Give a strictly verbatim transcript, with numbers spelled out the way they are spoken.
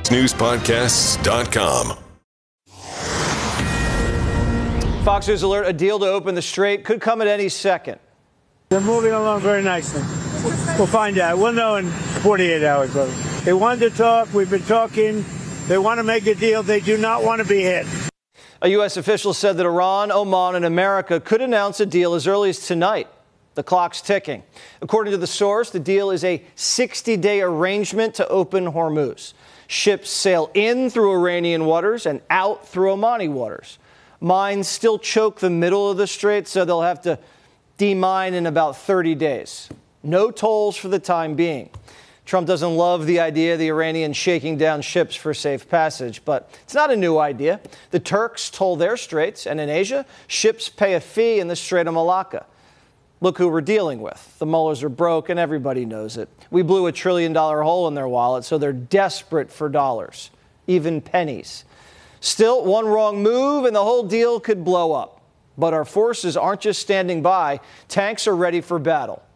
news podcasts dot com. Fox News alert, a deal to open the strait could come at any second. They're moving along very nicely. We'll find out. We'll know in forty-eight hours, brother. They wanted to talk. We've been talking. They want to make a deal. They do not want to be hit. A U S official said that Iran, Oman, and America could announce a deal as early as tonight. The clock's ticking. According to the source, the deal is a sixty-day arrangement to open Hormuz. Ships sail in through Iranian waters and out through Omani waters. Mines still choke the middle of the strait, so they'll have to demine in about thirty days. No tolls for the time being. Trump doesn't love the idea of the Iranians shaking down ships for safe passage, but it's not a new idea. The Turks toll their straits, and in Asia, ships pay a fee in the Strait of Malacca. Look who we're dealing with. The mullahs are broke, and everybody knows it. We blew a trillion dollar hole in their wallet, so they're desperate for dollars, even pennies. Still, one wrong move and the whole deal could blow up. But our forces aren't just standing by. Tanks are ready for battle.